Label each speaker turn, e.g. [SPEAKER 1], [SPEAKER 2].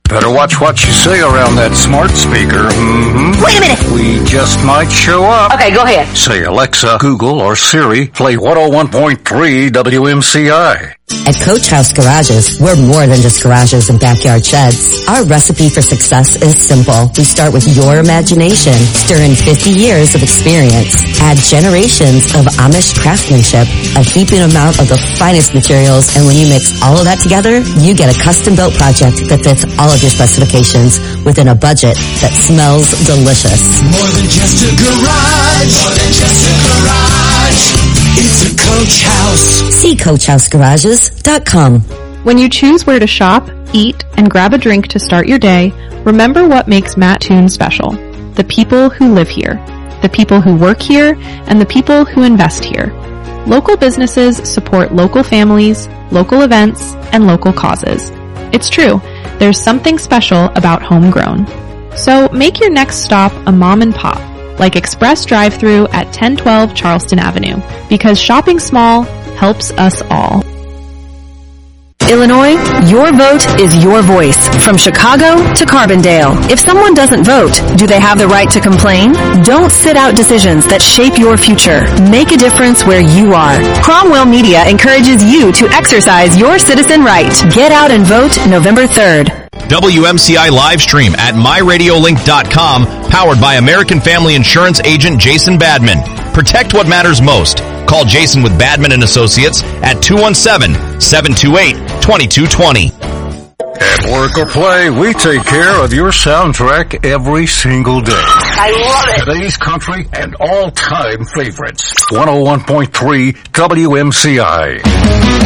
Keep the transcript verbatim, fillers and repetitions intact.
[SPEAKER 1] Better watch what you say around that smart speaker. Mm-hmm.
[SPEAKER 2] Wait a minute.
[SPEAKER 1] We just might show up.
[SPEAKER 2] Okay, go ahead.
[SPEAKER 1] Say, Alexa, Google, or Siri, play one oh one point three W M C I.
[SPEAKER 3] At Coach House Garages, we're more than just garages and backyard sheds. Our recipe for success is simple. We start with your imagination, stir in fifty years of experience, add generations of Amish craftsmanship, a heaping amount of the finest materials, and when you mix all of that together, you get a custom-built project that fits all of your specifications within a budget that smells delicious.
[SPEAKER 4] More than just a garage. More than just a garage. It's a Coach House.
[SPEAKER 3] See coach house garages dot com.
[SPEAKER 5] When you choose where to shop, eat, and grab a drink to start your day, remember what makes Mattoon special. The people who live here, the people who work here, and the people who invest here. Local businesses support local families, local events, and local causes. It's true, there's something special about homegrown. So make your next stop a mom and pop, like Express Drive-Thru at ten twelve Charleston Avenue, because shopping small helps us all.
[SPEAKER 6] Illinois, your vote is your voice. From Chicago to Carbondale. If someone doesn't vote, do they have the right to complain? Don't sit out decisions that shape your future. Make a difference where you are. Cromwell Media encourages you to exercise your citizen right. Get out and vote November third.
[SPEAKER 7] W M C I live stream at my radio link dot com, powered by American Family Insurance agent Jason Badman. Protect what matters most. Call Jason with Badman and Associates at two one seven, seven two eight, two two two zero.
[SPEAKER 1] At work or play, we take care of your soundtrack every single day.
[SPEAKER 2] I love it.
[SPEAKER 1] Today's country and all-time favorites. one oh one point three W M C I.